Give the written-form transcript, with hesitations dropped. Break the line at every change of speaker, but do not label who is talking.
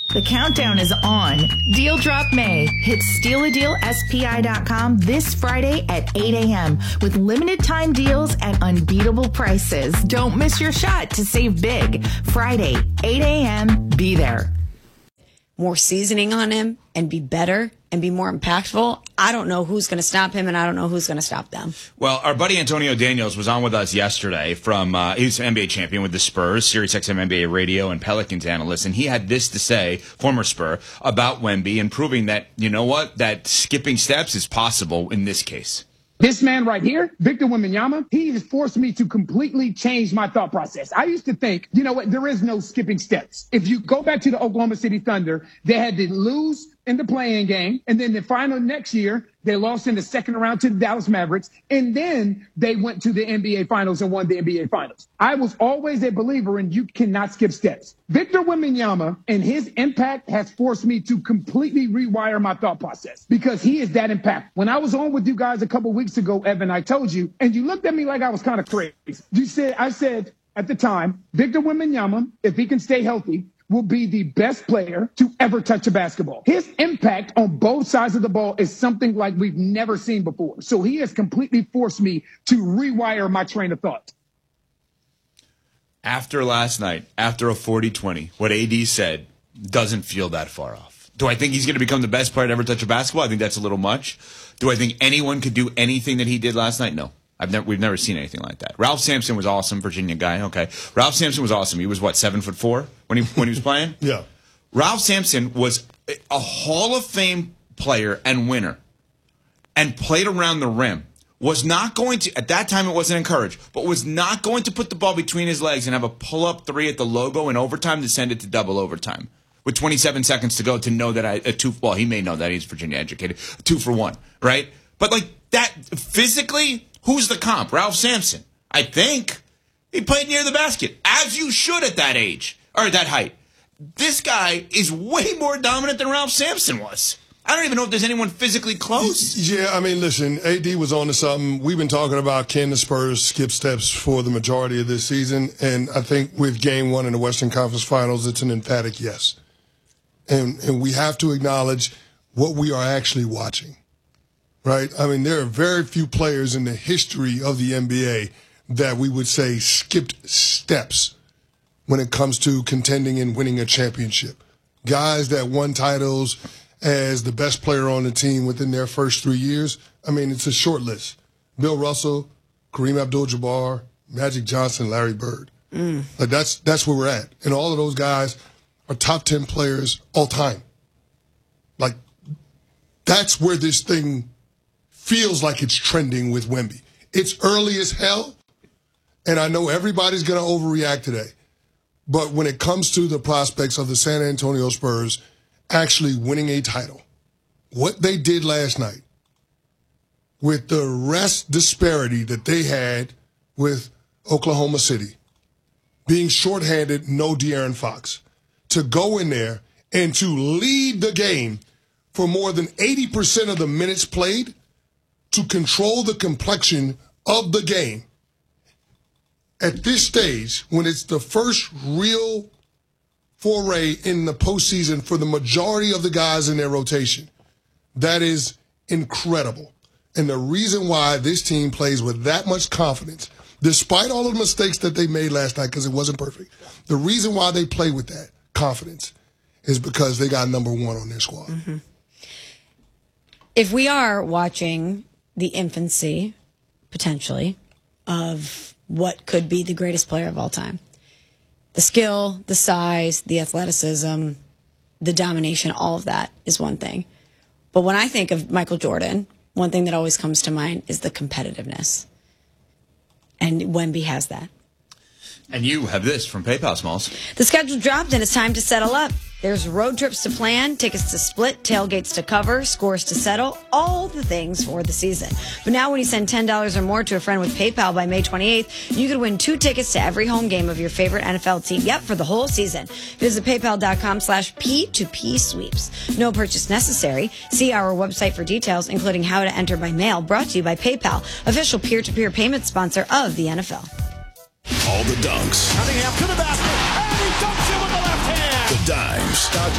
The countdown is on. Deal Drop May. Hit stealadealspi.com this Friday at 8 a.m. with limited time deals at unbeatable prices. Don't miss your shot to save big. Friday, 8 a.m. Be there.
More seasoning on him and be better and be more impactful, I don't know who's going to stop him, and I don't know who's going to stop them.
Well, our buddy Antonio Daniels was on with us yesterday from, he's an NBA champion with the Spurs, SiriusXM NBA radio and Pelicans analyst, and he had this to say, former Spur, about Wemby and proving that, you know what, that skipping steps is possible in this case.
This man right here, Victor Wembanyama, he has forced me to completely change my thought process. I used to think, you know what, there is no skipping steps. If you go back to the Oklahoma City Thunder, they had to lose in the play-in game, and then the final next year, they lost in the second round to the Dallas Mavericks, and then they went to the NBA Finals and won the NBA Finals. I was always a believer in you cannot skip steps. Victor Wembanyama and his impact has forced me to completely rewire my thought process because he is that impactful. When I was on with you guys a couple weeks ago, Evan, I told you, and you looked at me like I was kind of crazy. I said at the time, Victor Wembanyama, if he can stay healthy, will be the best player to ever touch a basketball. His impact on both sides of the ball is something like we've never seen before. So he has completely forced me to rewire my train of thought.
After last night, after a 40-20, what AD said doesn't feel that far off. Do I think he's going to become the best player to ever touch a basketball? I think that's a little much. Do I think anyone could do anything that he did last night? No. We've never seen anything like that. Ralph Sampson was awesome, Virginia guy. Okay, Ralph Sampson was awesome. He was 7'4" when he was playing.
Yeah,
Ralph Sampson was a Hall of Fame player and winner, and played around the rim. Was not going to, at that time it wasn't encouraged, but was not going to put the ball between his legs and have a pull-up three at the logo in overtime to send it to double overtime with 27 seconds to go to know that he may know that he's Virginia educated, 2 for 1, right? But like that physically. Who's the comp? Ralph Sampson. I think he played near the basket, as you should at that age, or at that height. This guy is way more dominant than Ralph Sampson was. I don't even know if there's anyone physically close.
Yeah, I mean, listen, AD was on to something. We've been talking about can the Spurs skip steps for the majority of this season, and I think with Game 1 in the Western Conference Finals, it's an emphatic yes. And we have to acknowledge what we are actually watching. Right? I mean, there are very few players in the history of the NBA that we would say skipped steps when it comes to contending and winning a championship. Guys that won titles as the best player on the team within their first 3 years. I mean, it's a short list. Bill Russell, Kareem Abdul-Jabbar, Magic Johnson, Larry Bird. Like that's where we're at. And all of those guys are top 10 players all time. Like, that's where this thing feels like it's trending with Wemby. It's early as hell, and I know everybody's going to overreact today. But when it comes to the prospects of the San Antonio Spurs actually winning a title, what they did last night with the rest disparity that they had with Oklahoma City, being shorthanded, no De'Aaron Fox, to go in there and to lead the game for more than 80% of the minutes played, to control the complexion of the game at this stage, when it's the first real foray in the postseason for the majority of the guys in their rotation. That is incredible. And the reason why this team plays with that much confidence, despite all of the mistakes that they made last night because it wasn't perfect, the reason why they play with that confidence is because they got number 1 on their squad.
Mm-hmm. If we are watching the infancy, potentially, of what could be the greatest player of all time. The skill, the size, the athleticism, the domination, all of that is one thing. But when I think of Michael Jordan, one thing that always comes to mind is the competitiveness. And Wemby has that.
And you have this from PayPal, Smalls.
The schedule dropped and it's time to settle up. There's road trips to plan, tickets to split, tailgates to cover, scores to settle, all the things for the season. But now when you send $10 or more to a friend with PayPal by May 28th, you could win 2 tickets to every home game of your favorite NFL team. Yep, for the whole season. Visit paypal.com/P2P sweeps. No purchase necessary. See our website for details, including how to enter by mail. Brought to you by PayPal, official peer-to-peer payment sponsor of the NFL.
All the dunks.
Cunningham to the basket, and he dunks it with the left hand.
The dimes.